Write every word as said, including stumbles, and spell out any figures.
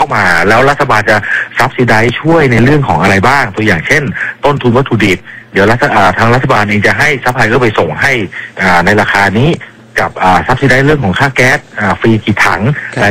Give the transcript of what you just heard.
มาแล้วรัฐบาลจะซับซิไดซ์ช่วยในเรื่องของอะไรบ้างตัวอย่างเช่นต้นทุนวัตถุดิบเดี๋ยวรัฐทางรัฐบาลเองจะให้ซัพพลายเออร์ไปส่งให้ในราคานี้กับซับซิไดซ์เรื่องของค่าแก๊สฟรีกี่ถัง